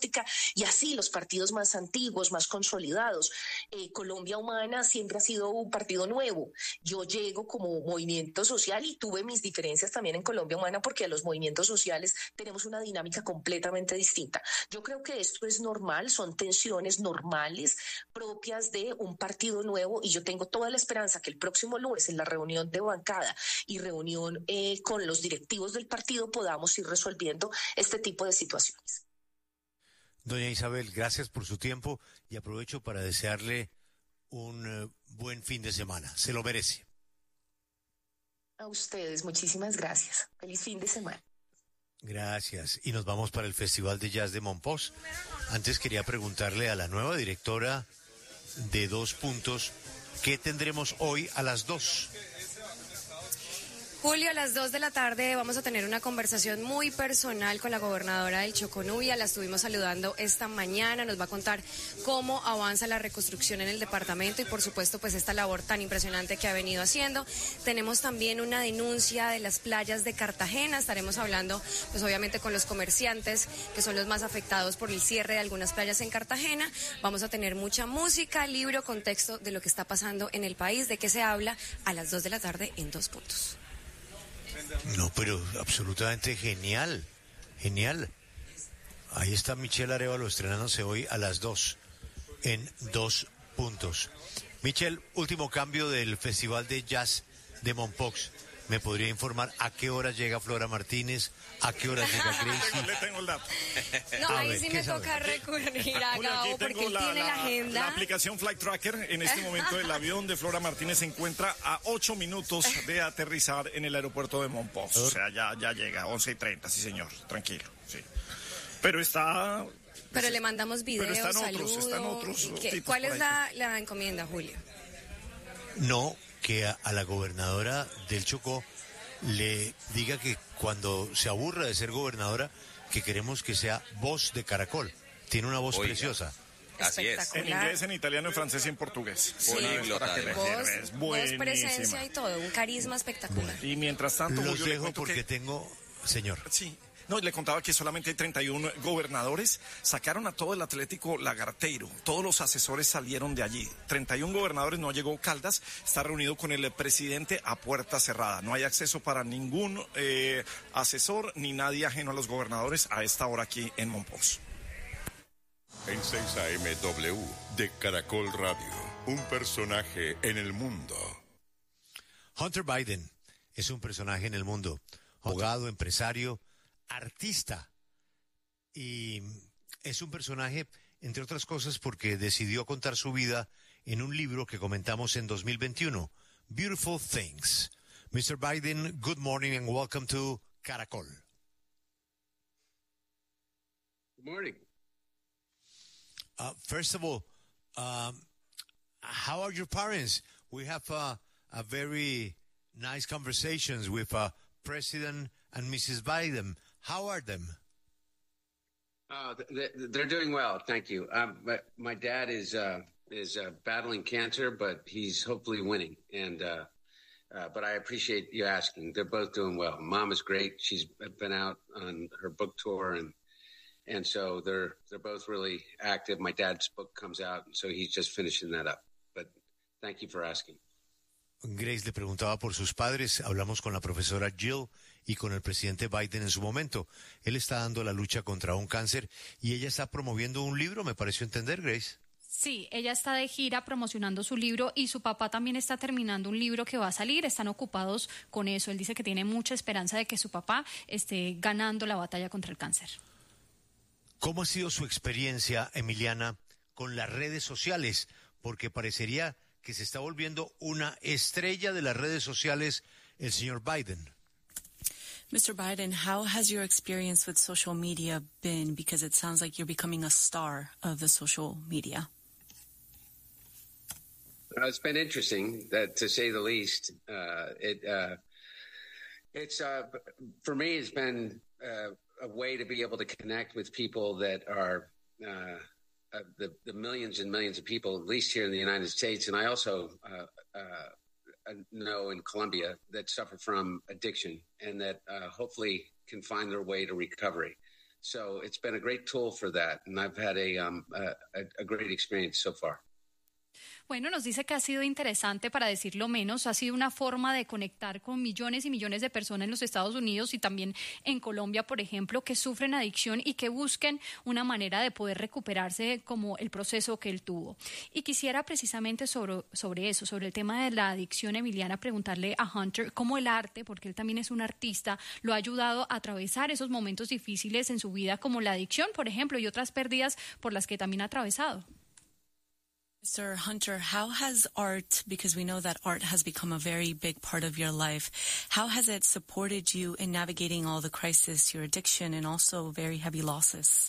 patriótica, y así los partidos más antiguos, más consolidados. Colombia Humana siempre ha sido un partido nuevo. Yo llego como movimiento social y tuve mis diferencias también en Colombia Humana, porque a los movimientos sociales tenemos una dinámica completamente distinta. Yo creo que esto es normal, son tensiones normales propias de un partido nuevo, y yo tengo toda la esperanza que el próximo lunes en la reunión de bancada y reunión con los directivos del partido podamos ir resolviendo este tipo de situaciones. Doña Isabel, gracias por su tiempo y aprovecho para desearle un buen fin de semana. Se lo merece. A ustedes, muchísimas gracias. Feliz fin de semana. Gracias. Y nos vamos para el Festival de Jazz de Mompox. Antes quería preguntarle a la nueva directora de 2 Puntos, ¿qué tendremos hoy a las 2? Julio, a las 2 de la tarde vamos a tener una conversación muy personal con la gobernadora del Chocó, Nubia. La estuvimos saludando esta mañana. Nos va a contar cómo avanza la reconstrucción en el departamento y, por supuesto, pues esta labor tan impresionante que ha venido haciendo. Tenemos también una denuncia de las playas de Cartagena. Estaremos hablando, pues obviamente, con los comerciantes, que son los más afectados por el cierre de algunas playas en Cartagena. Vamos a tener mucha música, libro, contexto de lo que está pasando en el país, de qué se habla, a las 2 de la tarde en 2 Puntos. No, pero absolutamente genial, genial. Ahí está Michelle Arévalo estrenándose hoy a las 2 en 2 Puntos. Michelle, último cambio del Festival de Jazz de Mompox. ¿Me podría informar a qué hora llega Flora Martínez? ¿A qué hora llega Gracie? Le tengo el dato. No, ahí sí me toca recurrir a Gabo porque él tiene la agenda. La aplicación Flight Tracker. En este momento el avión de Flora Martínez se encuentra a 8 minutos de aterrizar en el aeropuerto de Mompox. O sea, ya llega, 11:30, sí señor, tranquilo, sí. Pero está... Pero le mandamos videos, saludos. Están otros ¿Cuál es la encomienda, Julio? No, que a la gobernadora del Chocó le diga que cuando se aburra de ser gobernadora, que queremos que sea voz de Caracol. Tiene una voz preciosa. Así es. En inglés, en italiano, en francés y en portugués. Sí, voz, presencia y todo, un carisma espectacular. Bueno. Y mientras tanto, los dejo porque tengo... Señor. Sí. No, le contaba que solamente hay 31 gobernadores. Sacaron a todo el Atlético Lagarteiro. Todos los asesores salieron de allí. 31 gobernadores, no llegó Caldas. Está reunido con el presidente a puerta cerrada. No hay acceso para ningún asesor ni nadie ajeno a los gobernadores a esta hora aquí en Mompox. En 6 AM W de Caracol Radio. Un personaje en el mundo. Hunter Biden es un personaje en el mundo. Abogado, empresario, artista, y es un personaje, entre otras cosas, porque decidió contar su vida en un libro que comentamos en 2021, Beautiful Things. Mr. Biden, good morning and welcome to Caracol. Good morning. First of all, how are your parents? We have a very nice conversations with President and Mrs. Biden. How are them? They're doing well, thank you. My dad is battling cancer, but he's hopefully winning. And but I appreciate you asking. They're both doing well. Mom is great. She's been out on her book tour, and so they're both really active. My dad's book comes out, and so he's just finishing that up. But thank you for asking. Grace le preguntaba por sus padres. Hablamos con la profesora Jill y con el presidente Biden en su momento. Él está dando la lucha contra un cáncer y ella está promoviendo un libro, me pareció entender, Grace. Sí, ella está de gira promocionando su libro y su papá también está terminando un libro que va a salir. Están ocupados con eso. Él dice que tiene mucha esperanza de que su papá esté ganando la batalla contra el cáncer. ¿Cómo ha sido su experiencia, Emiliana, con las redes sociales? Porque parecería que se está volviendo una estrella de las redes sociales el señor Biden. Mr. Biden, how has your experience with social media been? Because it sounds like you're becoming a star of the social media. It's been interesting, to say the least. It's for me, it's been a way to be able to connect with people that are the millions and millions of people, at least here in the United States. And I also know in Colombia that suffer from addiction and that hopefully can find their way to recovery. So it's been a great tool for that, and I've had a great experience so far. Bueno, nos dice que ha sido interesante, para decirlo menos, ha sido una forma de conectar con millones y millones de personas en los Estados Unidos y también en Colombia, por ejemplo, que sufren adicción y que busquen una manera de poder recuperarse como el proceso que él tuvo. Y quisiera precisamente sobre eso, sobre el tema de la adicción, Emiliana, preguntarle a Hunter cómo el arte, porque él también es un artista, lo ha ayudado a atravesar esos momentos difíciles en su vida, como la adicción, por ejemplo, y otras pérdidas por las que también ha atravesado. Mr. Hunter, how has art, because we know that art has become a very big part of your life, how has it supported you in navigating all the crisis, your addiction, and also very heavy losses?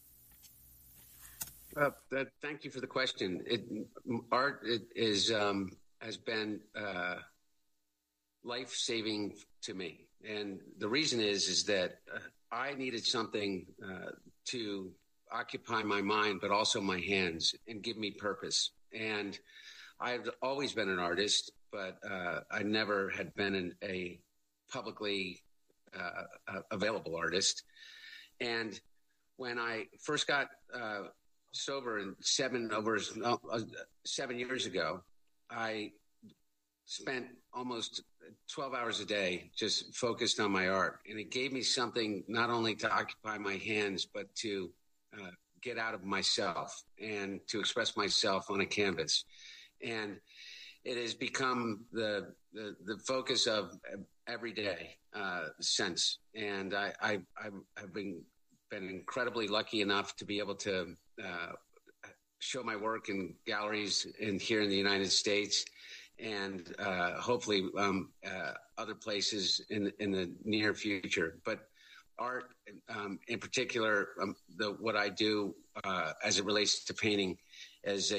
Thank you for the question. Art has been life-saving to me. And the reason is that I needed something to occupy my mind, but also my hands, and give me purpose. And I've always been an artist, but I never had been a publicly available artist. And when I first got sober 7 years ago, I spent almost 12 hours a day just focused on my art. And it gave me something not only to occupy my hands, but to get out of myself and to express myself on a canvas. And it has become the focus of every day since. And I've been incredibly lucky enough to be able to show my work in galleries here in the United States, and hopefully other places in the near future. But art, in particular, what I do as it relates to painting, is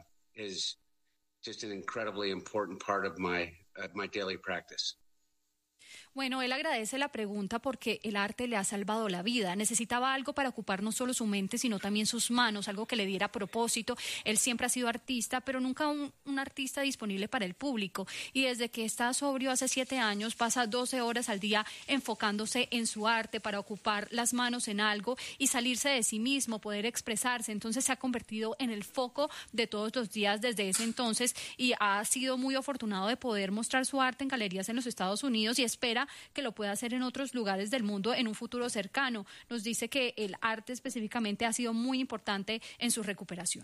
just an incredibly important part of my daily practice. Bueno, él agradece la pregunta porque el arte le ha salvado la vida. Necesitaba algo para ocupar no solo su mente, sino también sus manos, algo que le diera propósito. Él siempre ha sido artista, pero nunca un artista disponible para el público. Y desde que está sobrio hace 7 años, pasa 12 horas al día enfocándose en su arte para ocupar las manos en algo y salirse de sí mismo, poder expresarse. Entonces se ha convertido en el foco de todos los días desde ese entonces y ha sido muy afortunado de poder mostrar su arte en galerías en los Estados Unidos y espera que lo pueda hacer en otros lugares del mundo en un futuro cercano. Nos dice que el arte específicamente ha sido muy importante en su recuperación.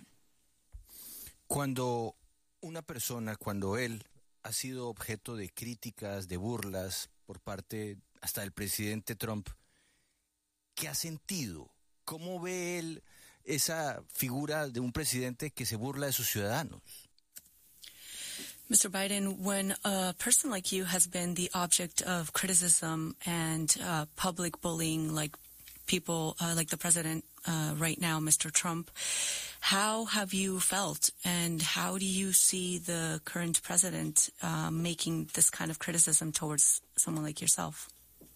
Cuando él ha sido objeto de críticas, de burlas por parte hasta del presidente Trump, ¿qué ha sentido? ¿Cómo ve él esa figura de un presidente que se burla de sus ciudadanos? Mr. Biden, when a person like you has been the object of criticism and public bullying, like people like the president right now, Mr. Trump, how have you felt, and how do you see the current president making this kind of criticism towards someone like yourself?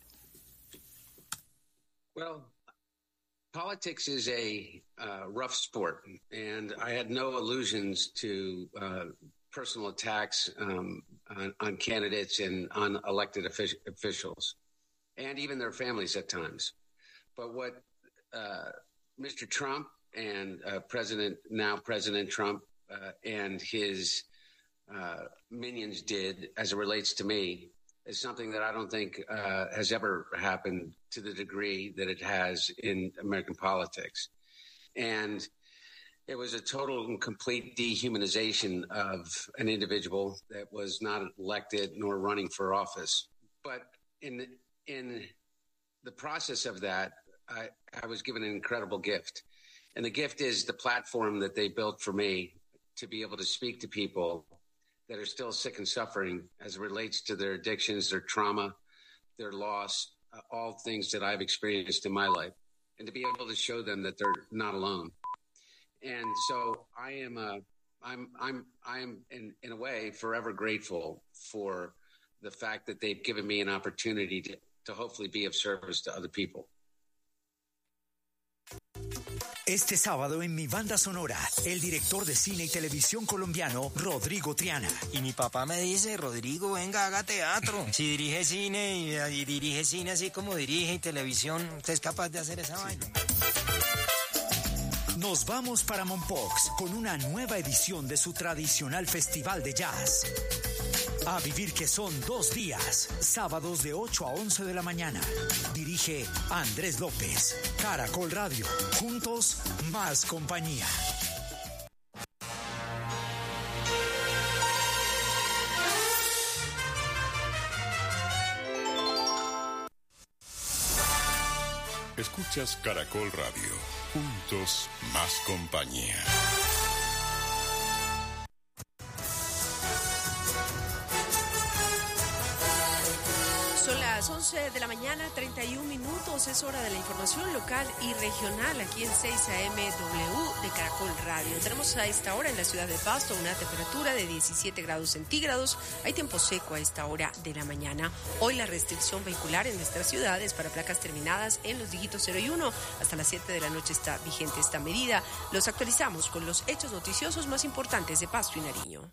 Well, politics is a rough sport, and I had no illusions to personal attacks on candidates and on elected officials, and even their families at times. But what Mr. Trump and President Trump and his minions did as it relates to me is something that I don't think has ever happened to the degree that it has in American politics. And it was a total and complete dehumanization of an individual that was not elected nor running for office. But in the process of that, I was given an incredible gift. And the gift is the platform that they built for me to be able to speak to people that are still sick and suffering as it relates to their addictions, their trauma, their loss, all things that I've experienced in my life, and to be able to show them that they're not alone. And so I'm in a way forever grateful for the fact that they've given me an opportunity to hopefully be of service to other people. Este sábado en mi banda sonora, el director de cine y televisión colombiano, Rodrigo Triana. Y mi papá me dice, Rodrigo, venga, haga teatro. Si dirige cine y dirige cine así como dirige y televisión, usted es capaz de hacer esa vaina. Nos vamos para Mompox con una nueva edición de su tradicional festival de jazz. A vivir que son 2 días, sábados de 8 a 11 de la mañana. Dirige Andrés López. Caracol Radio. Juntos, más compañía. Escuchas Caracol Radio. Juntos, más compañía. Son las 11 de la mañana, 31 minutos. Es hora de la información local y regional aquí en 6 AM/W de Caracol Radio. Tenemos a esta hora en la ciudad de Pasto una temperatura de 17 grados centígrados. Hay tiempo seco a esta hora de la mañana. Hoy la restricción vehicular en nuestra ciudad es para placas terminadas en los dígitos 0 y 1. Hasta las 7 de la noche está vigente esta medida. Los actualizamos con los hechos noticiosos más importantes de Pasto y Nariño.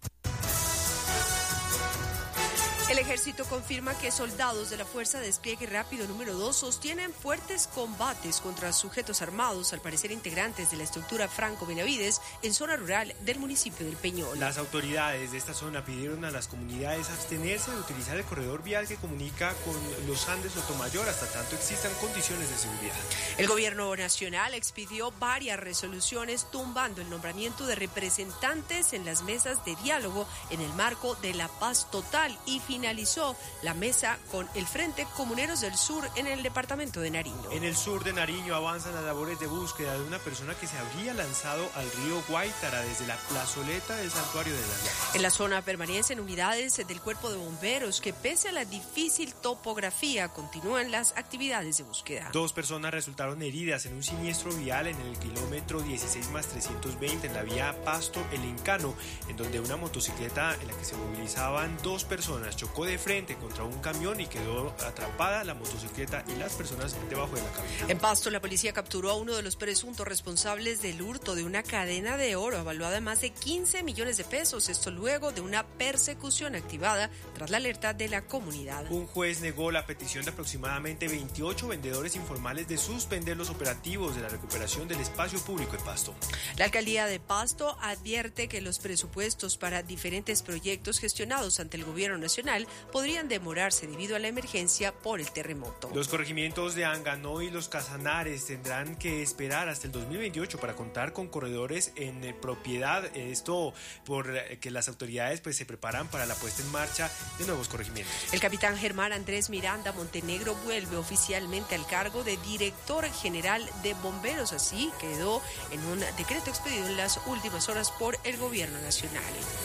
El ejército confirma que soldados de la Fuerza de Despliegue Rápido número 2 sostienen fuertes combates contra sujetos armados, al parecer integrantes de la estructura Franco Benavides, en zona rural del municipio del Peñol. Las autoridades de esta zona pidieron a las comunidades abstenerse de utilizar el corredor vial que comunica con los Andes Sotomayor hasta tanto existan condiciones de seguridad. El gobierno nacional expidió varias resoluciones tumbando el nombramiento de representantes en las mesas de diálogo en el marco de la paz total y finalizó la mesa con el Frente Comuneros del Sur en el departamento de Nariño. En el sur de Nariño avanzan las labores de búsqueda de una persona que se habría lanzado al río Guaitara desde la plazoleta del Santuario de las Llamas. En la zona permanecen unidades del Cuerpo de Bomberos que, pese a la difícil topografía, continúan las actividades de búsqueda. 2 personas resultaron heridas en un siniestro vial en el kilómetro 16+320 en la vía Pasto-El Encano, en donde una motocicleta en la que se movilizaban 2 personas chocó de frente contra un camión y quedó atrapada la motocicleta y las personas debajo de la cabina. En Pasto, la policía capturó a uno de los presuntos responsables del hurto de una cadena de oro evaluada en más de 15 millones de pesos. Esto luego de una persecución activada tras la alerta de la comunidad. Un juez negó la petición de aproximadamente 28 vendedores informales de suspender los operativos de la recuperación del espacio público en Pasto. La alcaldía de Pasto advierte que los presupuestos para diferentes proyectos gestionados ante el gobierno nacional podrían demorarse debido a la emergencia por el terremoto. Los corregimientos de Anganó y los Casanares tendrán que esperar hasta el 2028 para contar con corredores en propiedad. Esto porque las autoridades se preparan para la puesta en marcha de nuevos corregimientos. El capitán Germán Andrés Miranda Montenegro vuelve oficialmente al cargo de director general de bomberos. Así quedó en un decreto expedido en las últimas horas por el gobierno nacional.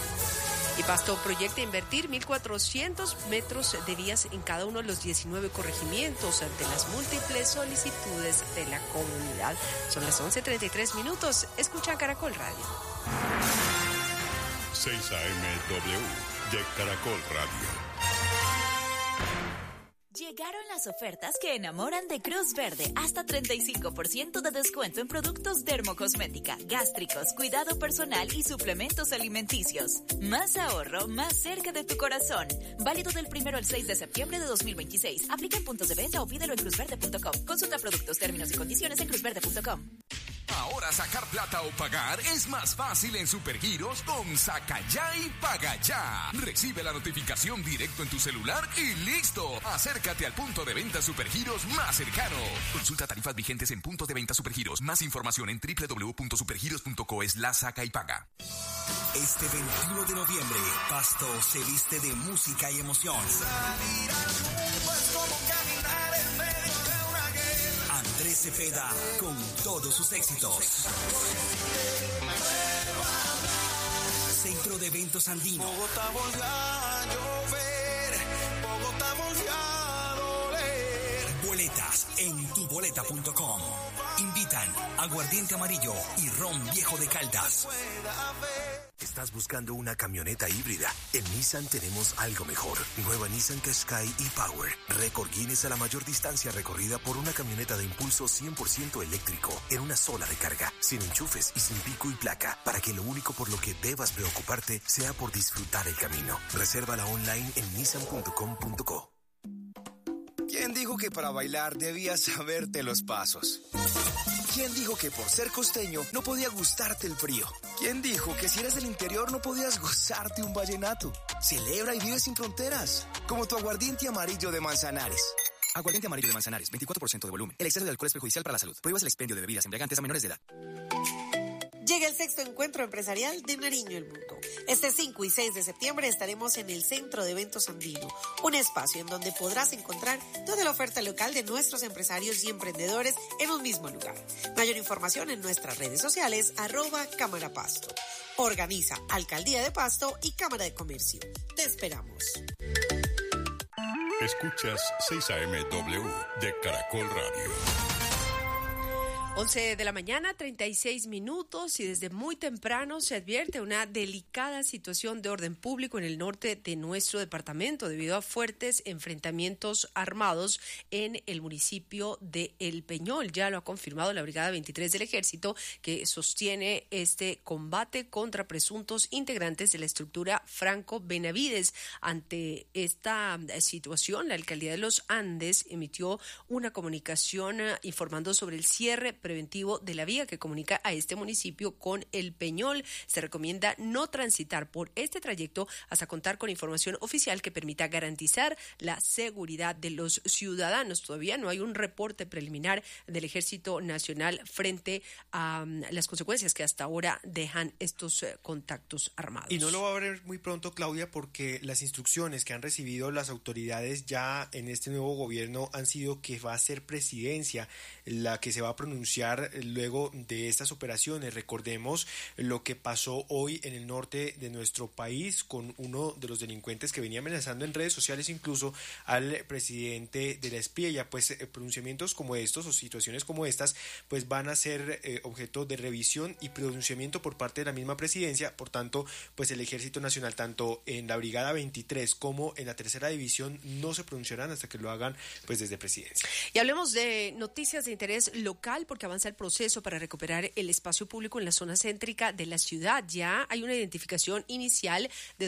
Y Pasto proyecta invertir 1.400 metros de vías en cada uno de los 19 corregimientos ante las múltiples solicitudes de la comunidad. Son las 11:33 minutos. Escucha Caracol Radio. 6 AM/W de Caracol Radio. Llegaron las ofertas que enamoran de Cruz Verde. Hasta 35% de descuento en productos dermocosmética, gástricos, cuidado personal y suplementos alimenticios. Más ahorro, más cerca de tu corazón. Válido del 1 al 6 de septiembre de 2026. Aplica en puntos de venta o pídelo en cruzverde.com. Consulta productos, términos y condiciones en cruzverde.com. Ahora sacar plata o pagar es más fácil en Supergiros con Saca Ya y Paga Ya. Recibe la notificación directo en tu celular y listo. Acércate al punto de venta Supergiros más cercano. Consulta tarifas vigentes en puntos de venta Supergiros. Más información en www.supergiros.co/saca y paga. Este 21 de noviembre, Pasto se viste de música y emoción. Salir al mundo es como caminar en medio de una guerra. Andrés Cepeda con todos sus éxitos. Centro de Eventos Andino. Bogotá volvió a llover, Bogotá volvió a doler. boletas en tuboleta.com. Invitan Aguardiente Amarillo y Ron Viejo de Caldas. ¿Estás buscando una camioneta híbrida? En Nissan tenemos algo mejor. Nueva Nissan Qashqai e-Power. Récord Guinness a la mayor distancia recorrida por una camioneta de impulso 100% eléctrico en una sola recarga, sin enchufes y sin pico y placa, para que lo único por lo que debas preocuparte sea por disfrutar el camino. Resérvala online en nissan.com.co. ¿Quién dijo que para bailar debías saberte los pasos? ¿Quién dijo que por ser costeño no podía gustarte el frío? ¿Quién dijo que si eres del interior no podías gozarte un vallenato? Celebra y vive sin fronteras, como tu aguardiente amarillo de Manzanares. Aguardiente amarillo de Manzanares, 24% de volumen. El exceso de alcohol es perjudicial para la salud. Prohíbas el expendio de bebidas embriagantes a menores de edad. Llega el 6º encuentro empresarial de Nariño el Mundo. Este 5 y 6 de septiembre estaremos en el Centro de Eventos Andino, un espacio en donde podrás encontrar toda la oferta local de nuestros empresarios y emprendedores en un mismo lugar. Mayor información en nuestras redes sociales, @Cámara Pasto. Organiza Alcaldía de Pasto y Cámara de Comercio. Te esperamos. Escuchas 6am de Caracol Radio. 11 de la mañana, 36 minutos, y desde muy temprano se advierte una delicada situación de orden público en el norte de nuestro departamento debido a fuertes enfrentamientos armados en el municipio de El Peñol. Ya lo ha confirmado la Brigada 23 del Ejército, que sostiene este combate contra presuntos integrantes de la estructura Franco Benavides. Ante esta situación, la Alcaldía de los Andes emitió una comunicación informando sobre el cierre preventivo de la vía que comunica a este municipio con El Peñol. Se recomienda no transitar por este trayecto hasta contar con información oficial que permita garantizar la seguridad de los ciudadanos. Todavía no hay un reporte preliminar del Ejército Nacional frente a las consecuencias que hasta ahora dejan estos contactos armados. Y no lo va a haber muy pronto, Claudia, porque las instrucciones que han recibido las autoridades ya en este nuevo gobierno han sido que va a ser presidencia la que se va a pronunciar luego de estas operaciones. Recordemos lo que pasó hoy en el norte de nuestro país con uno de los delincuentes que venía amenazando en redes sociales incluso al presidente de la Espriella. Pues pronunciamientos como estos o situaciones como estas pues van a ser objeto de revisión y pronunciamiento por parte de la misma presidencia. Por tanto, pues el Ejército Nacional, tanto en la Brigada 23 como en la Tercera División, no se pronunciarán hasta que lo hagan pues desde presidencia. Y hablemos de noticias de interés local, porque avanza el proceso para recuperar el espacio público en la zona céntrica de la ciudad. Ya hay una identificación inicial de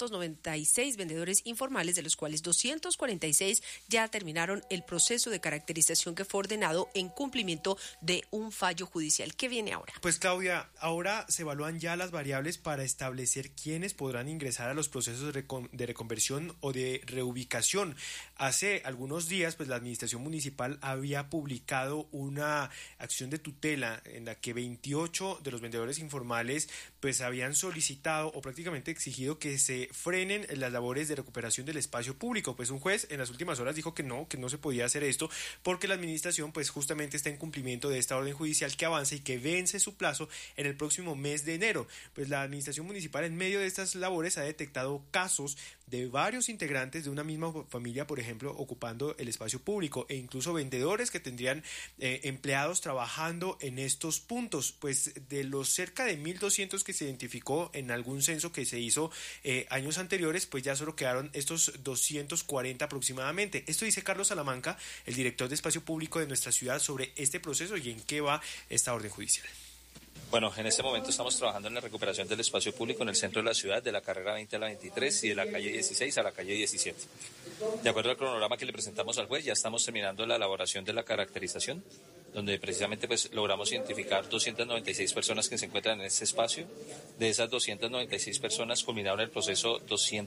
296 vendedores informales, de los cuales 246 ya terminaron el proceso de caracterización que fue ordenado en cumplimiento de un fallo judicial. ¿Qué viene ahora? Pues Claudia, ahora se evalúan ya las variables para establecer quiénes podrán ingresar a los procesos de reconversión o de reubicación. Hace algunos días, pues la administración municipal había publicado una acción de tutela en la que 28 de los vendedores informales pues habían solicitado o prácticamente exigido que se frenen las labores de recuperación del espacio público. Pues un juez en las últimas horas dijo que no se podía hacer esto porque la administración pues justamente está en cumplimiento de esta orden judicial que avanza y que vence su plazo en el próximo mes de enero. Pues la administración municipal en medio de estas labores ha detectado casos de varios integrantes de una misma familia, por ejemplo, ocupando el espacio público, e incluso vendedores que tendrían empleados trabajando en estos puntos. Pues de los cerca de 1.200 que se identificó en algún censo que se hizo años anteriores, pues ya solo quedaron estos 240 aproximadamente. Esto dice Carlos Salamanca, el director de espacio público de nuestra ciudad, sobre este proceso y en qué va esta orden judicial. Bueno, en este momento estamos trabajando en la recuperación del espacio público en el centro de la ciudad, de la carrera 20 a la 23 y de la calle 16 a la calle 17. De acuerdo al cronograma que le presentamos al juez, ya estamos terminando la elaboración de la caracterización, donde precisamente pues logramos identificar 296 personas que se encuentran en este espacio. De esas 296 personas culminaron el proceso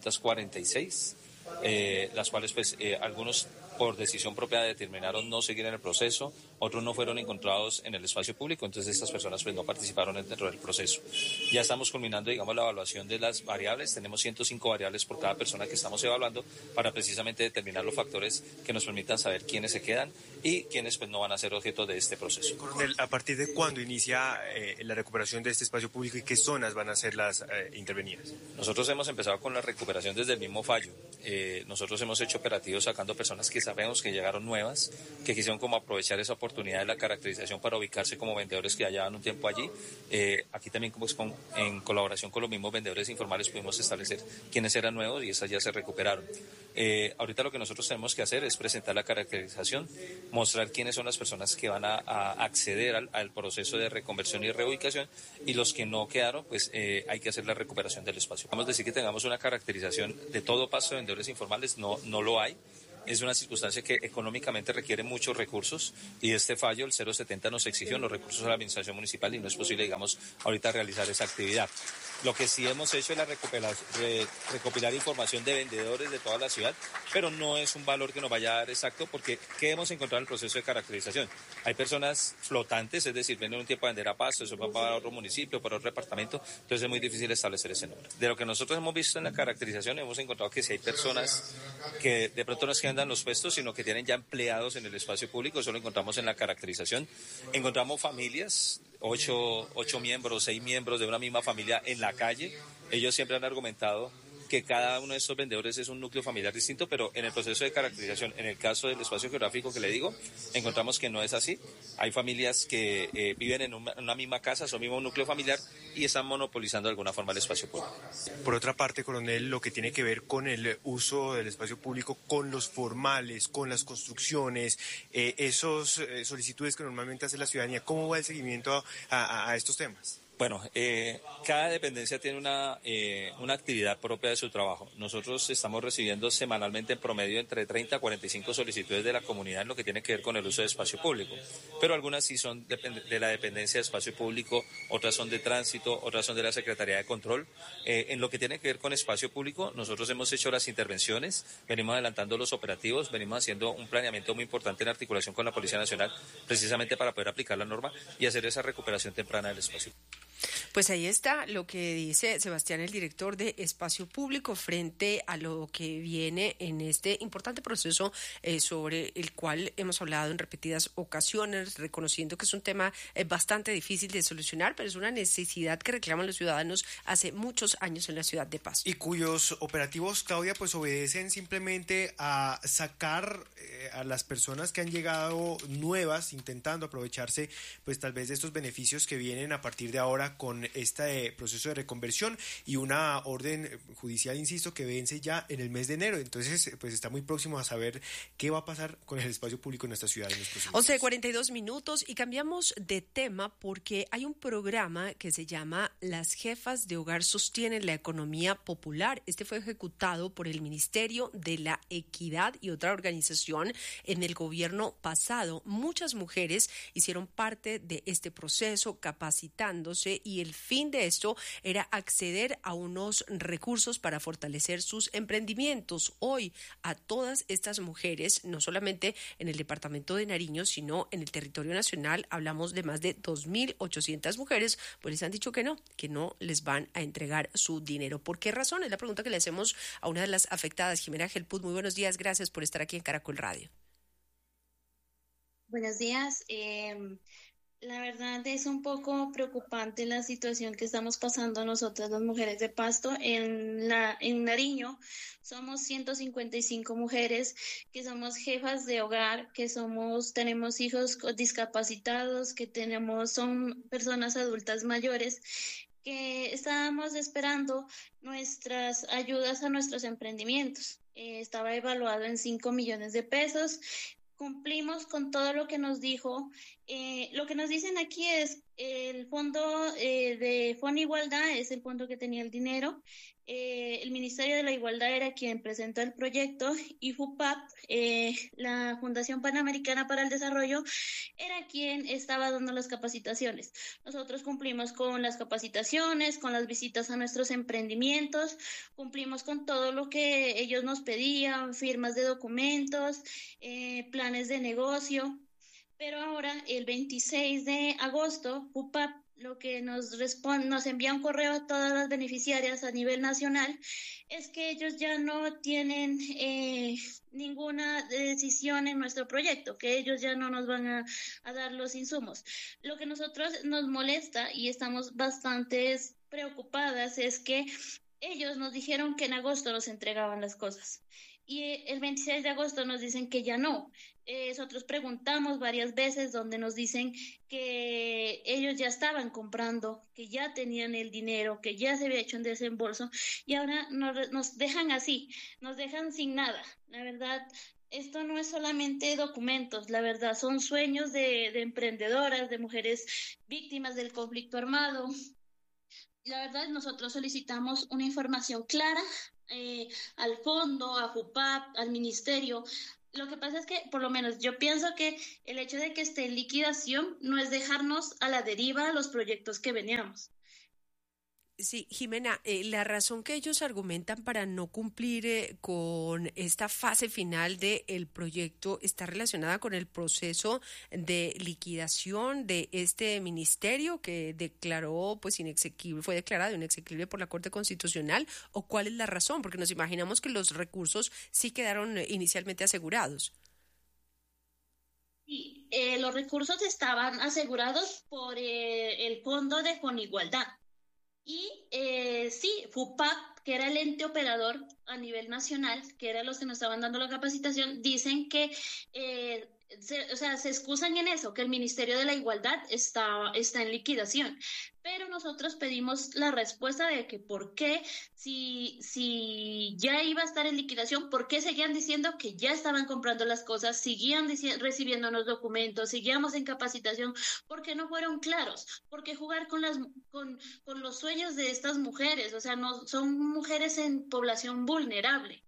246, las cuales pues algunos por decisión propia determinaron no seguir en el proceso, otros no fueron encontrados en el espacio público, entonces estas personas pues no participaron dentro del proceso. Ya estamos culminando, digamos, la evaluación de las variables, tenemos 105 variables por cada persona que estamos evaluando para precisamente determinar los factores que nos permitan saber quiénes se quedan y quiénes pues no van a ser objeto de este proceso. Coronel, ¿a partir de cuándo inicia la recuperación de este espacio público y qué zonas van a ser las intervenidas? Nosotros hemos empezado con la recuperación desde el mismo fallo. Nosotros hemos hecho operativos sacando personas que sabemos que llegaron nuevas, que quisieron como aprovechar esa oportunidad de la caracterización para ubicarse como vendedores que ya llevaban un tiempo allí. Aquí también en colaboración con los mismos vendedores informales pudimos establecer quiénes eran nuevos y esas ya se recuperaron. Ahorita lo que nosotros tenemos que hacer es presentar la caracterización, mostrar quiénes son las personas que van a acceder al proceso de reconversión y reubicación, y los que no quedaron, pues hay que hacer la recuperación del espacio. Vamos a decir que tengamos una caracterización de todo paso de vendedores informales, no lo hay. Es una circunstancia que económicamente requiere muchos recursos, y este fallo, el 070, nos exigió los recursos a la administración municipal y no es posible, digamos, ahorita realizar esa actividad. Lo que sí hemos hecho es recopilar información de vendedores de toda la ciudad, pero no es un valor que nos vaya a dar exacto, porque ¿qué hemos encontrado en el proceso de caracterización? Hay personas flotantes, es decir, vienen un tiempo a vender a Pasto, eso va para otro municipio, para otro departamento, entonces es muy difícil establecer ese número. De lo que nosotros hemos visto en la caracterización, hemos encontrado que si hay personas que de pronto no es que andan los puestos, sino que tienen ya empleados en el espacio público, eso lo encontramos en la caracterización. Encontramos familias, 8 miembros, 6 miembros de una misma familia en la calle. Ellos siempre han argumentado que cada uno de estos vendedores es un núcleo familiar distinto, pero en el proceso de caracterización, en el caso del espacio geográfico que le digo, encontramos que no es así. Hay familias que viven en una misma casa, son mismo núcleo familiar, y están monopolizando de alguna forma el espacio público. Por otra parte, coronel, lo que tiene que ver con el uso del espacio público, con los formales, con las construcciones, esos solicitudes que normalmente hace la ciudadanía, ¿cómo va el seguimiento a estos temas? Bueno, cada dependencia tiene una actividad propia de su trabajo. Nosotros estamos recibiendo semanalmente en promedio entre 30 a 45 solicitudes de la comunidad en lo que tiene que ver con el uso de espacio público. Pero algunas sí son de la dependencia de espacio público, otras son de tránsito, otras son de la Secretaría de Control. En lo que tiene que ver con espacio público, nosotros hemos hecho las intervenciones, venimos adelantando los operativos, venimos haciendo un planeamiento muy importante en articulación con la Policía Nacional, precisamente para poder aplicar la norma y hacer esa recuperación temprana del espacio. Pues ahí está lo que dice Sebastián, el director de Espacio Público, frente a lo que viene en este importante proceso sobre el cual hemos hablado en repetidas ocasiones, reconociendo que es un tema bastante difícil de solucionar, pero es una necesidad que reclaman los ciudadanos hace muchos años en la ciudad de Pasto. Y cuyos operativos, Claudia, pues obedecen simplemente a sacar a las personas que han llegado nuevas, intentando aprovecharse pues tal vez de estos beneficios que vienen a partir de ahora con este proceso de reconversión, y una orden judicial, insisto, que vence ya en el mes de enero. Entonces, pues está muy próximo a saber qué va a pasar con el espacio público en nuestra ciudad en los próximos 11:42 minutos, y cambiamos de tema porque hay un programa que se llama Las Jefas de Hogar Sostienen la Economía Popular. Este fue ejecutado por el Ministerio de la Equidad y otra organización en el gobierno pasado. Muchas mujeres hicieron parte de este proceso, capacitándose, y el fin de esto era acceder a unos recursos para fortalecer sus emprendimientos. Hoy a todas estas mujeres, no solamente en el departamento de Nariño, sino en el territorio nacional, hablamos de más de 2.800 mujeres, pues les han dicho que no les van a entregar su dinero. ¿Por qué razón? Es la pregunta que le hacemos a una de las afectadas, Jimena Gelput. Muy buenos días, gracias por estar aquí en Caracol Radio. Buenos días. La verdad es un poco preocupante la situación que estamos pasando nosotras las mujeres de Pasto. En Nariño somos 155 mujeres que somos jefas de hogar, que tenemos hijos discapacitados, que son personas adultas mayores, que estábamos esperando nuestras ayudas a nuestros emprendimientos. Estaba evaluado en 5 millones de pesos. Cumplimos con todo lo que nos dijo. Lo que nos dicen aquí es el fondo de Fonigualdad es el fondo que tenía el dinero. El Ministerio de la Igualdad era quien presentó el proyecto, y FUPAP, la Fundación Panamericana para el Desarrollo, era quien estaba dando las capacitaciones. Nosotros cumplimos con las capacitaciones, con las visitas a nuestros emprendimientos, cumplimos con todo lo que ellos nos pedían, firmas de documentos, planes de negocio. Pero ahora, el 26 de agosto, FUPAP lo que nos envía un correo a todas las beneficiarias a nivel nacional, es que ellos ya no tienen ninguna decisión en nuestro proyecto, que ellos ya no nos van a dar los insumos. Lo que nosotros nos molesta y estamos bastante preocupadas es que ellos nos dijeron que en agosto nos entregaban las cosas. y el 26 de agosto nos dicen que ya no. Nosotros preguntamos varias veces donde nos dicen que ellos ya estaban comprando, que ya tenían el dinero, que ya se había hecho un desembolso y ahora nos dejan así, nos dejan sin nada. La verdad, esto no es solamente documentos, la verdad son sueños de emprendedoras, de mujeres víctimas del conflicto armado. La verdad, nosotros solicitamos una información clara al fondo, a FUPAP, al ministerio. Lo que pasa es que, por lo menos, yo pienso que el hecho de que esté en liquidación no es dejarnos a la deriva los proyectos que veníamos. Sí, Jimena, la razón que ellos argumentan para no cumplir con esta fase final del proyecto está relacionada con el proceso de liquidación de este ministerio que declaró pues inexequible, fue declarado inexequible por la Corte Constitucional, ¿o cuál es la razón? Porque nos imaginamos que los recursos sí quedaron inicialmente asegurados. Sí, los recursos estaban asegurados por el Fondo de Fonigualdad. Y sí, FUPAP, que era el ente operador a nivel nacional, que eran los que nos estaban dando la capacitación, dicen que se excusan en eso, que el Ministerio de la Igualdad está en liquidación. Pero nosotros pedimos la respuesta de que por qué, si ya iba a estar en liquidación, por qué seguían diciendo que ya estaban comprando las cosas, seguían recibiendo los documentos, seguíamos en capacitación, porque no fueron claros, porque jugar con los sueños de estas mujeres, o sea, no son mujeres en población vulnerable.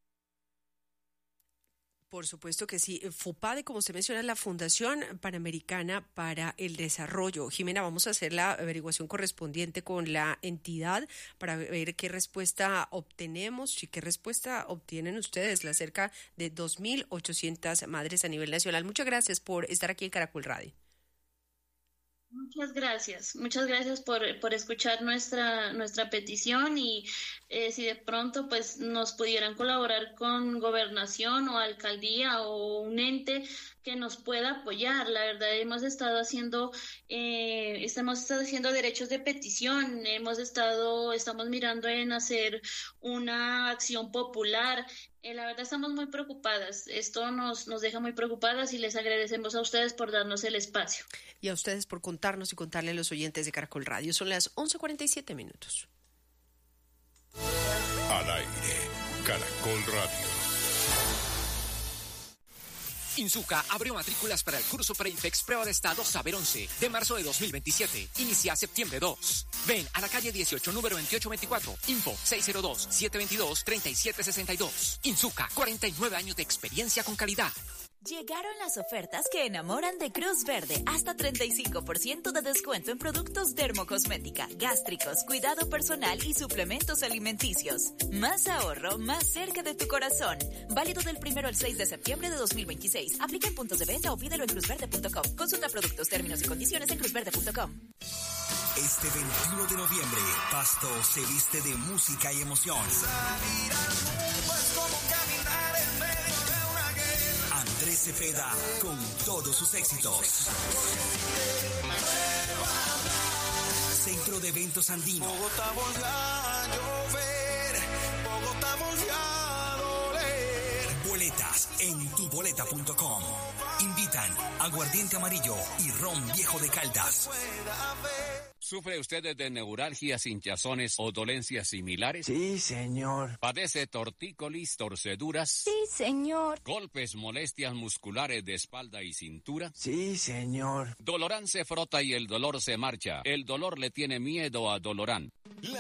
Por supuesto que sí. FUPAD, como usted menciona, es la Fundación Panamericana para el Desarrollo. Jimena, vamos a hacer la averiguación correspondiente con la entidad para ver qué respuesta obtenemos y qué respuesta obtienen ustedes, las cerca de 2.800 madres a nivel nacional. Muchas gracias por estar aquí en Caracol Radio. Muchas gracias por escuchar nuestra petición y si de pronto pues nos pudieran colaborar con gobernación o alcaldía o un ente que nos pueda apoyar. La verdad estamos estado haciendo derechos de petición, estamos mirando en hacer una acción popular. La verdad estamos muy preocupadas, esto nos deja muy preocupadas y les agradecemos a ustedes por darnos el espacio. Y a ustedes por contarnos y contarle a los oyentes de Caracol Radio. Son las 11:47 minutos. Al aire, Caracol Radio. Insuca abrió matrículas para el curso Pre-IFEX Prueba de Estado Saber 11 de marzo de 2027. Inicia septiembre 2. Ven a la calle 18, número 2824. Info 602-722-3762. Insuca, 49 años de experiencia con calidad. Llegaron las ofertas que enamoran de Cruz Verde. Hasta 35% de descuento en productos dermocosmética, gástricos, cuidado personal y suplementos alimenticios. Más ahorro, más cerca de tu corazón. Válido del 1 al 6 de septiembre de 2026. Aplica en puntos de venta o pídelo en cruzverde.com. Consulta productos, términos y condiciones en cruzverde.com. Este 21 de noviembre, Pasto se viste de música y emoción. Salir al mundo es como caminar en medio de una guerra. Andrés Cepeda con todos sus éxitos. Centro de Eventos Andino. Bogotá volvió a llover, Bogotá volvió a doler. Boletas en tuboleta.com. Invitan Aguardiente Amarillo y Ron Viejo de Caldas. ¿Sufre usted de neuralgias, hinchazones o dolencias similares? Sí, señor. ¿Padece tortícolis, torceduras? Sí, señor. ¿Golpes, molestias musculares de espalda y cintura? Sí, señor. Dolorán se frota y el dolor se marcha. El dolor le tiene miedo a Dolorán.